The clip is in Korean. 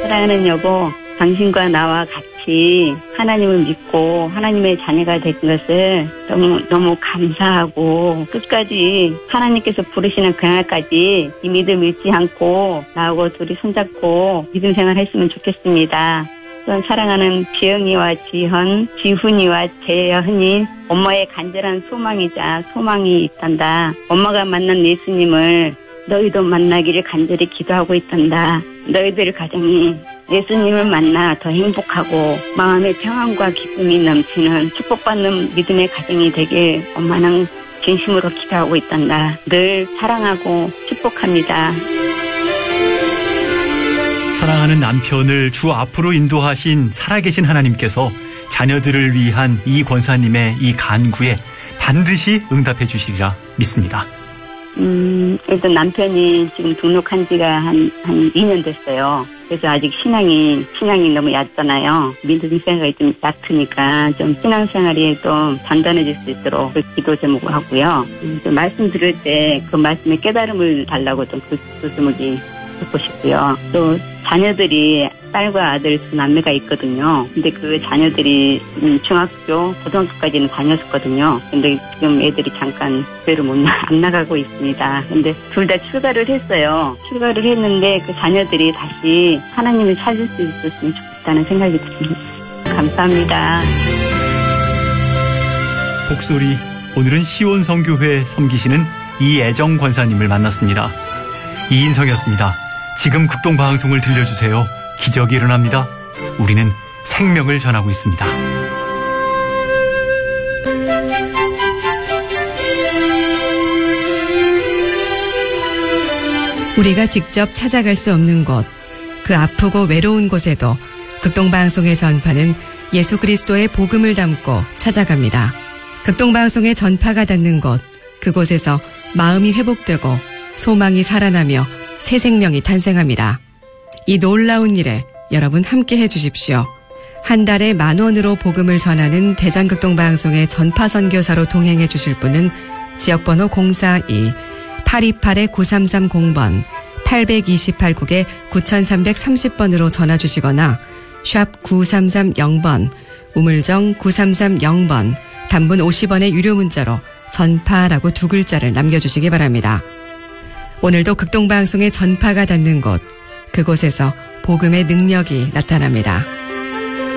사랑하는 여보, 당신과 나와 같이 하나님을 믿고 하나님의 자녀가 된 것을 너무 감사하고 끝까지 하나님께서 부르시는 그날까지 이 믿음 잃지 않고 나하고 둘이 손잡고 믿음 생활했으면 좋겠습니다. 또한 사랑하는 지영이와 지현, 지훈이와 재현이 엄마의 간절한 소망이자 소망이 있단다. 엄마가 만난 예수님을 너희도 만나기를 간절히 기도하고 있단다. 너희들 가정이 예수님을 만나 더 행복하고 마음의 평안과 기쁨이 넘치는 축복받는 믿음의 가정이 되길 엄마는 진심으로 기도하고 있단다. 늘 사랑하고 축복합니다. 사랑하는 남편을 주 앞으로 인도하신 살아계신 하나님께서 자녀들을 위한 이 권사님의 이 간구에 반드시 응답해 주시리라 믿습니다. 일단 남편이 지금 등록한 지가 한 2년 됐어요. 그래서 아직 신앙이 너무 얕잖아요. 믿음 생각이 좀 얕으니까 좀 신앙생활이 좀 단단해질 수 있도록 그 기도 제목을 하고요. 말씀 들을 때 그 말씀에 깨달음을 달라고 좀 그 제목이 듣고 싶고요. 또 자녀들이 딸과 아들 두 남매가 있거든요. 근데 그 자녀들이 중학교, 고등학교까지는 다녔었거든요. 근데 지금 애들이 잠깐 교회를 안 나가고 있습니다. 근데 둘 다 출가를 했어요. 출가를 했는데 그 자녀들이 다시 하나님을 찾을 수 있었으면 좋겠다는 생각이 듭니다. 감사합니다. 복소리, 오늘은 시온성교회 섬기시는 이애정 권사님을 만났습니다. 이인성이었습니다. 지금 극동방송을 들려주세요. 기적이 일어납니다. 우리는 생명을 전하고 있습니다. 우리가 직접 찾아갈 수 없는 곳, 그 아프고 외로운 곳에도 극동방송의 전파는 예수 그리스도의 복음을 담고 찾아갑니다. 극동방송의 전파가 닿는 곳, 그곳에서 마음이 회복되고 소망이 살아나며 새 생명이 탄생합니다. 이 놀라운 일에 여러분 함께 해주십시오. 한 달에 10,000원으로 복음을 전하는 대전극동방송의 전파선교사로 동행해 주실 분은 지역번호 042-828-9330번 828국에 9330번으로 전화 주시거나 샵 9330번 우물정 9330번 단문 50원의 유료 문자로 전파라고 2글자를 남겨주시기 바랍니다. 오늘도 극동방송의 전파가 닿는 곳, 그곳에서 복음의 능력이 나타납니다.